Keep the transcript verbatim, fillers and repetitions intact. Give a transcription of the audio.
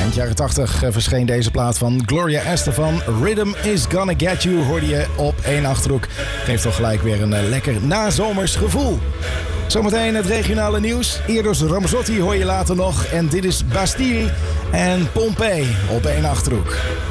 Eind jaren tachtig verscheen deze plaat van Gloria Estefan. Rhythm is Gonna Get You hoorde je op één Achterhoek. Geeft toch gelijk weer een lekker nazomers gevoel. Zometeen het regionale nieuws. Eros Ramazzotti hoor je later nog. En dit is Bastille en Pompeii op één Achterhoek.